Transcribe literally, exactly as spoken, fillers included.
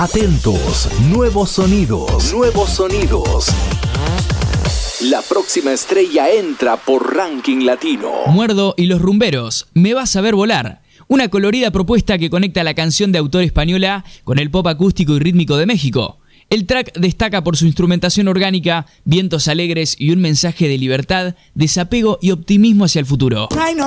Atentos, nuevos sonidos, nuevos sonidos. La próxima estrella entra por Ranking Latino. Muerdo y los rumberos, Me vas a ver volar. Una colorida propuesta que conecta la canción de autor española con el pop acústico y rítmico de México. El track destaca por su instrumentación orgánica, vientos alegres y un mensaje de libertad, desapego y optimismo hacia el futuro.